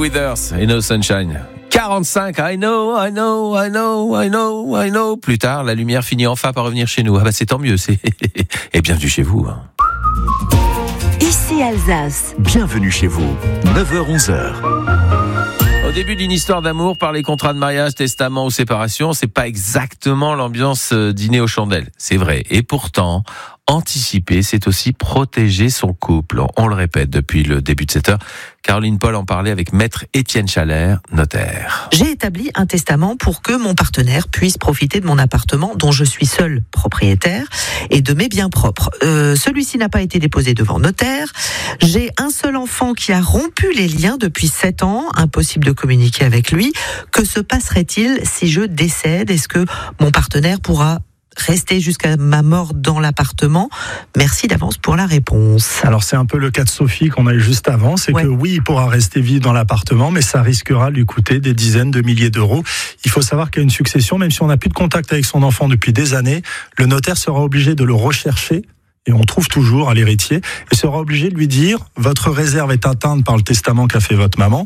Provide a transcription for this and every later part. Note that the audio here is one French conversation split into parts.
Withers et No Sunshine. 45, I know. Plus tard, la lumière finit enfin par revenir chez nous. Ah bah c'est tant mieux, et bienvenue chez vous. Ici Alsace. Bienvenue chez vous, 9h-11h. Au début d'une histoire d'amour, par les contrats de mariage, testament ou séparation, c'est pas exactement l'ambiance dîner aux chandelles, c'est vrai. Et pourtant, anticiper, c'est aussi protéger son couple. On le répète depuis le début de cette heure. Caroline Paul en parlait avec maître Étienne Chalère, notaire. J'ai établi un testament pour que mon partenaire puisse profiter de mon appartement dont je suis seul propriétaire et de mes biens propres. Celui-ci n'a pas été déposé devant notaire. J'ai un seul enfant qui a rompu les liens depuis 7 ans. Impossible de communiquer avec lui. Que se passerait-il si je décède ? Est-ce que mon partenaire pourra rester jusqu'à ma mort dans l'appartement? Merci d'avance pour la réponse. Alors c'est un peu le cas de Sophie qu'on a eu juste avant, c'est que oui, il pourra rester vivre dans l'appartement, mais ça risquera de lui coûter des dizaines de milliers d'euros. Il faut savoir qu'il y a une succession, même si on n'a plus de contact avec son enfant depuis des années, le notaire sera obligé de le rechercher. Et on trouve toujours à l'héritier, et sera obligé de lui dire « Votre réserve est atteinte par le testament qu'a fait votre maman,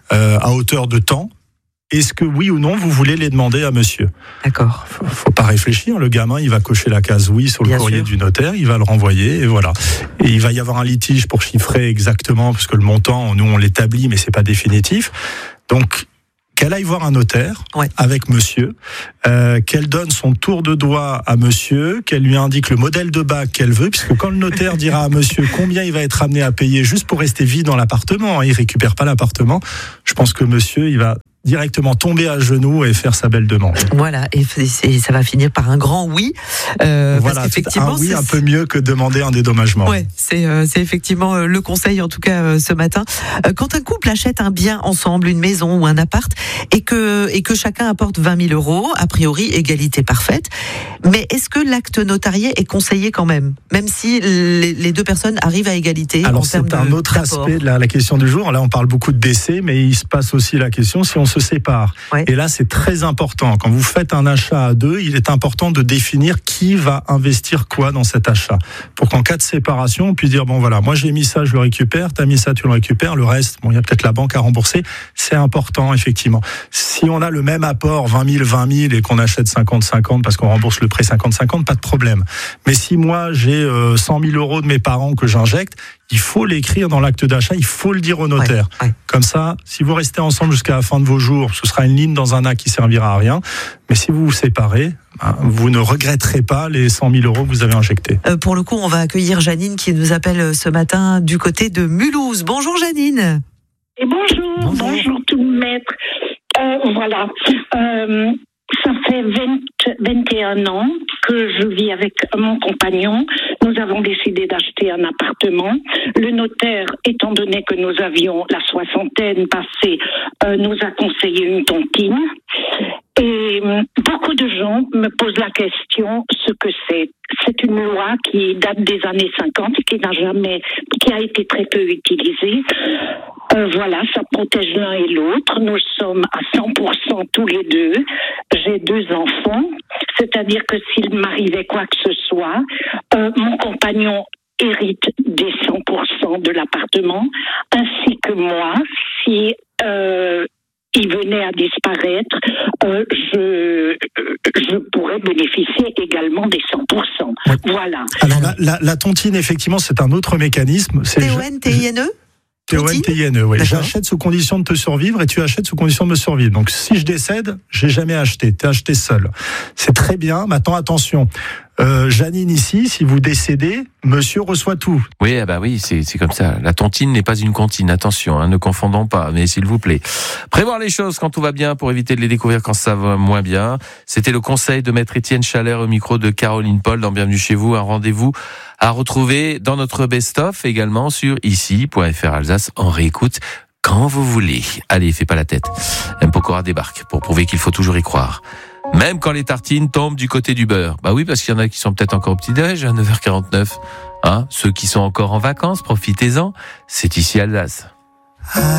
à hauteur de temps. Est-ce que oui ou non, vous voulez les demander à monsieur ?» D'accord. Faut pas réfléchir, le gamin, il va cocher la case oui sur le Bien courrier sûr. du notaire, il va le renvoyer, et voilà. Et il va y avoir un litige pour chiffrer exactement, parce que le montant, nous, on l'établit, mais c'est pas définitif. Donc, qu'elle aille voir un notaire avec monsieur, qu'elle donne son tour de doigt à monsieur, qu'elle lui indique le modèle de bague qu'elle veut, puisque quand le notaire dira à monsieur combien il va être amené à payer juste pour rester vide dans l'appartement, il récupère pas l'appartement, je pense que monsieur, il va directement tomber à genoux et faire sa belle demande. Voilà, et ça va finir par un grand oui. Voilà, parce qu'effectivement, un oui un peu mieux que demander un dédommagement. Ouais, c'est effectivement le conseil, en tout cas ce matin. Quand un couple achète un bien ensemble, une maison ou un appart, et que chacun apporte 20 000 euros, a priori égalité parfaite, mais est-ce que l'acte notarié est conseillé quand même si les deux personnes arrivent à égalité? Alors en termes c'est un autre d'apport. aspect de la question du jour. Là on parle beaucoup de décès, mais il se passe aussi la question si on se sépare. Et là c'est très important. Quand vous faites un achat à deux, il est important de définir qui va investir quoi dans cet achat. Pour qu'en cas de séparation, on puisse dire bon voilà, moi j'ai mis ça, je le récupère, t'as mis ça, tu le récupères, le reste, bon il y a peut-être la banque à rembourser. C'est important effectivement. Si on a le même apport, 20 000, et qu'on achète 50-50 parce qu'on rembourse le prêt 50-50, pas de problème. Mais si moi j'ai 100 000 euros de mes parents que j'injecte, il faut l'écrire dans l'acte d'achat, il faut le dire au notaire. Comme ça, si vous restez ensemble jusqu'à la fin de vos jours, ce sera une ligne dans un acte qui servira à rien. Mais si vous vous séparez, vous ne regretterez pas les 100 000 euros que vous avez injectés. Pour le coup, on va accueillir Janine qui nous appelle ce matin du côté de Mulhouse. Bonjour Janine. Et bonjour tout le maître. Voilà. Ça fait 21 ans que je vis avec mon compagnon. Nous avons décidé d'acheter un appartement. Le notaire, étant donné que nous avions la soixantaine passée, nous a conseillé une tontine. Et beaucoup de gens me posent la question ce que c'est. C'est une loi qui date des années 50, qui a été très peu utilisée. Voilà, ça protège l'un et l'autre. Nous sommes à 100% tous les deux. J'ai 2 enfants, c'est-à-dire que s'il m'arrivait quoi que ce soit, mon compagnon hérite des 100% de l'appartement, ainsi que moi. Si il venait à disparaître, je pourrais bénéficier également des 100%. Voilà. Alors la tontine, effectivement, c'est un autre mécanisme. T-O-N-T-I-N-E T-O-N-T-I-N-E, oui. J'achète sous condition de te survivre et tu achètes sous condition de me survivre. Donc, si je décède, j'ai jamais acheté. T'es acheté seul. C'est très bien. Maintenant, attention. Janine ici, si vous décédez, monsieur reçoit tout. Oui, c'est comme ça. La tontine n'est pas une comptine. Attention, ne confondons pas. Mais s'il vous plaît, prévoir les choses quand tout va bien pour éviter de les découvrir quand ça va moins bien. C'était le conseil de maître Étienne Chalère au micro de Caroline Paul dans Bienvenue chez vous. Un rendez-vous à retrouver dans notre best-of également sur ici.fr Alsace en réécoute quand vous voulez. Allez, fais pas la tête. M. Pokora débarque pour prouver qu'il faut toujours y croire. Même quand les tartines tombent du côté du beurre. Bah oui, parce qu'il y en a qui sont peut-être encore au petit-déj à 9h49. Ceux qui sont encore en vacances, profitez-en. C'est ici Alsace.